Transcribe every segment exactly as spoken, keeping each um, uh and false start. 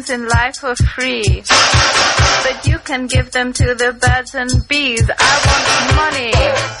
things in life for free, but you can give them to the birds and bees. I want money.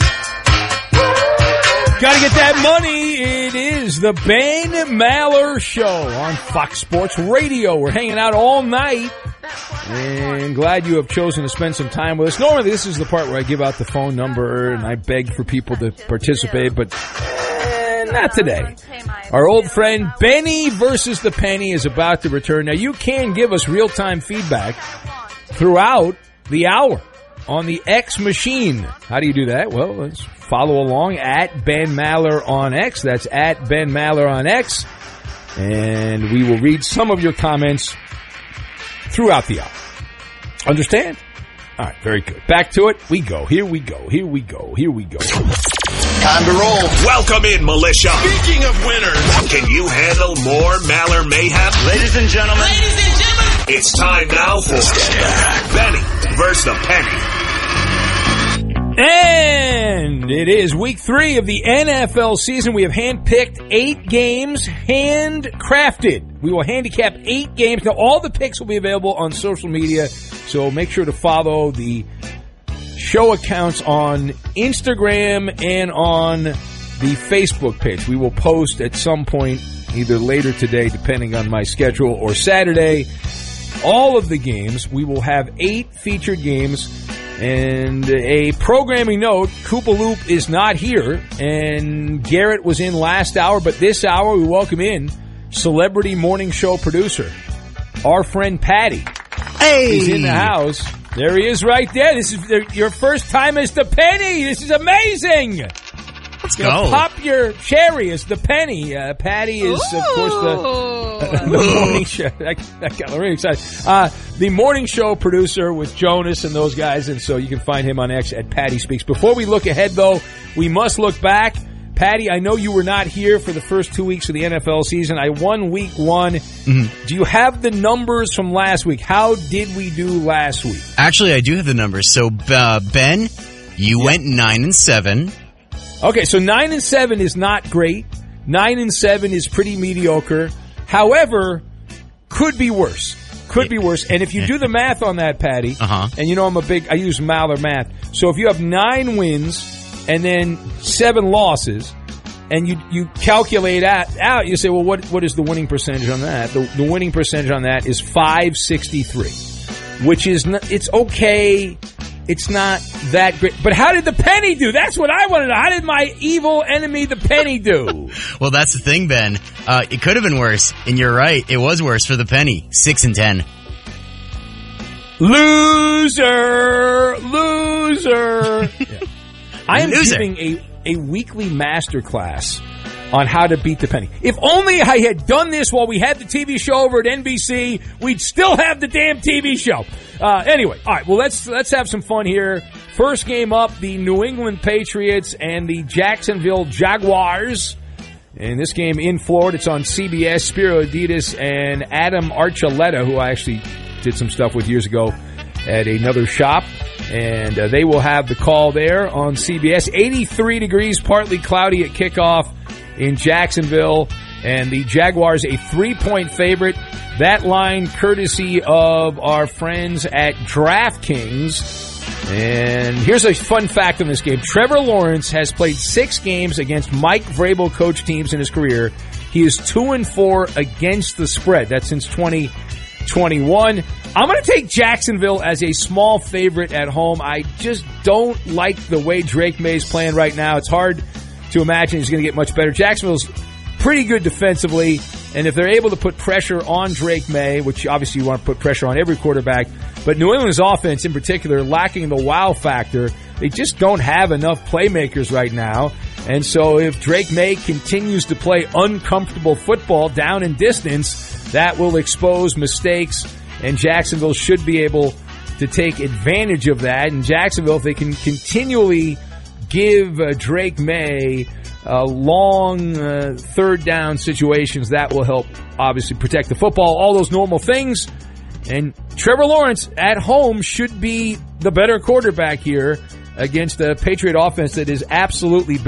Gotta get that money. It is the Ben Maller Show on Fox Sports Radio. We're hanging out all night, and glad you have chosen to spend some time with us. Normally, this is the part where I give out the phone number and I beg for people to participate, but eh, not today. Our old friend Benny versus the Penny is about to return. Now, you can give us real-time feedback throughout the hour on the X machine. How do you do that? Well, let's follow along at Ben Maller on X. That's at Ben Maller on X. And we will read some of your comments throughout the hour. Understand? All right, very good. Back to it. We go. Here we go. Here we go. Here we go. Time to roll. Welcome in, militia. Speaking of winners, can you handle more Maller mayhem? ladies and gentlemen, Ladies and gentlemen, It's time now for Benny versus the Penny. And it is week three of the N F L season. We have handpicked eight games, handcrafted. We will handicap eight games. Now, all the picks will be available on social media, so make sure to follow the show accounts on Instagram and on the Facebook page. We will post at some point, either later today, depending on my schedule, or Saturday, all of the games. We will have eight featured games. And a programming note, Koopa Loop is not here, and Garrett was in last hour, but this hour we welcome in celebrity morning show producer, our friend Patty. Hey! He's in the house. There he is right there. This is the, your first time as the Penny. This is amazing. Let's you know, go. Pop your cherry as the Penny. Uh, Patty is, Ooh. of course, the, uh, the morning show. That, that got me really excited. Uh, the morning show producer with Jonas and those guys, and so you can find him on X at Patty Speaks. Before we look ahead, though, we must look back. Patty, I know you were not here for the first two weeks of the N F L season. I won week one. Mm-hmm. Do you have the numbers from last week? How did we do last week? Actually, I do have the numbers. So, uh, Ben, you yeah. went nine and seven. Okay, so nine and seven is not great. Nine and seven is pretty mediocre. However, could be worse. Could be worse. And if you do the math on that, Patty, uh-huh. and you know I'm a big, I use Maller math. So if you have nine wins and then seven losses, and you you calculate that out, you say, well, what what is the winning percentage on that? The, the winning percentage on that is five sixty-three, which is not, it's okay. It's not that great. But how did the Penny do? That's what I want to know. How did my evil enemy, the Penny, do? Well, that's the thing, Ben. Uh, it could have been worse. And you're right. It was worse for the Penny. Six and ten. Loser! Loser! Yeah. I am Loser. giving a, a weekly masterclass on how to beat the Penny. If only I had done this while we had the T V show over at N B C, we'd still have the damn T V show. Uh, anyway, all right, well, let's let's have some fun here. First game up, the New England Patriots and the Jacksonville Jaguars. And this game in Florida, it's on C B S. Spiro Adidas and Adam Archuleta, who I actually did some stuff with years ago at another shop. And uh, they will have the call there on C B S. eighty-three degrees, partly cloudy at kickoff in Jacksonville. And the Jaguars, a three-point favorite. That line courtesy of our friends at DraftKings. And here's a fun fact on this game. Trevor Lawrence has played six games against Mike Vrabel coach teams in his career. He is two and four against the spread. That's since twenty twenty-one. I'm going to take Jacksonville as a small favorite at home. I just don't like the way Drake May's playing right now. It's hard to imagine he's going to get much better. Jacksonville's pretty good defensively, and if they're able to put pressure on Drake May, which obviously you want to put pressure on every quarterback, but New England's offense in particular lacking the wow factor, they just don't have enough playmakers right now. And so if Drake May continues to play uncomfortable football down in distance, that will expose mistakes, and Jacksonville should be able to take advantage of that. And Jacksonville, if they can continually give uh, Drake May uh, long uh, third down situations, that will help obviously protect the football, all those normal things. And Trevor Lawrence at home should be the better quarterback here against a Patriot offense that is absolutely